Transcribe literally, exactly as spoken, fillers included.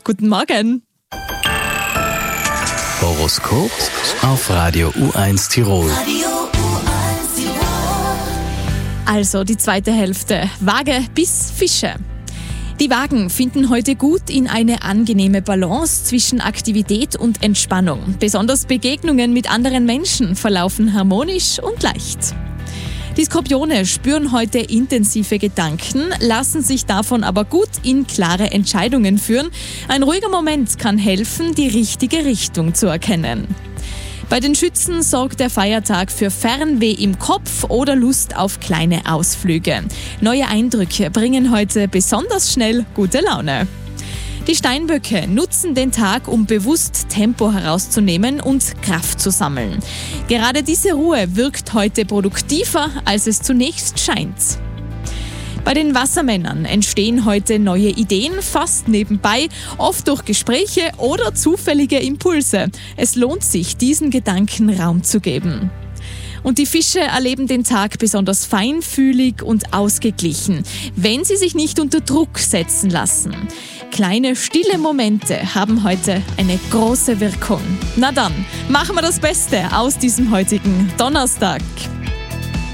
Guten Morgen. Horoskop auf Radio U eins Tirol. Also die zweite Hälfte. Waage bis Fische. Die Waagen finden heute gut in eine angenehme Balance zwischen Aktivität und Entspannung. Besonders Begegnungen mit anderen Menschen verlaufen harmonisch und leicht. Die Skorpione spüren heute intensive Gedanken, lassen sich davon aber gut in klare Entscheidungen führen. Ein ruhiger Moment kann helfen, die richtige Richtung zu erkennen. Bei den Schützen sorgt der Feiertag für Fernweh im Kopf oder Lust auf kleine Ausflüge. Neue Eindrücke bringen heute besonders schnell gute Laune. Die Steinböcke nutzen den Tag, um bewusst Tempo herauszunehmen und Kraft zu sammeln. Gerade diese Ruhe wirkt heute produktiver, als es zunächst scheint. Bei den Wassermännern entstehen heute neue Ideen, fast nebenbei, oft durch Gespräche oder zufällige Impulse. Es lohnt sich, diesen Gedanken Raum zu geben. Und die Fische erleben den Tag besonders feinfühlig und ausgeglichen, wenn sie sich nicht unter Druck setzen lassen. Kleine, stille Momente haben heute eine große Wirkung. Na dann, machen wir das Beste aus diesem heutigen Donnerstag.